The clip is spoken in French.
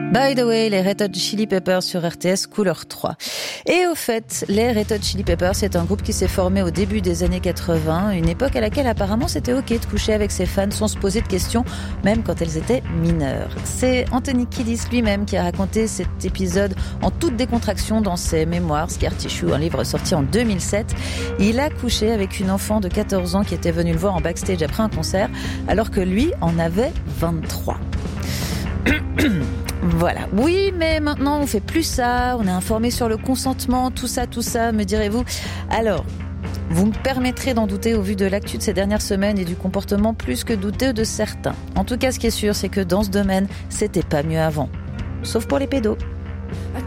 By the way, les Red Hot Chili Peppers sur RTS couleur 3. Et au fait, les Red Hot Chili Peppers, c'est un groupe qui s'est formé au début des années 80, une époque à laquelle apparemment c'était ok de coucher avec ses fans sans se poser de questions, même quand elles étaient mineures. C'est Anthony Kiedis lui-même qui a raconté cet épisode en toute décontraction dans ses mémoires, Scar Tissue, un livre sorti en 2007. Il a couché avec une enfant de 14 ans qui était venue le voir en backstage après un concert, alors que lui en avait 23. Voilà. Oui, mais maintenant on fait plus ça, on est informé sur le consentement, tout ça, me direz-vous. Alors, vous me permettrez d'en douter au vu de l'actu de ces dernières semaines et du comportement plus que douteux de certains. En tout cas, ce qui est sûr, c'est que dans ce domaine, c'était pas mieux avant. Sauf pour les pédos. I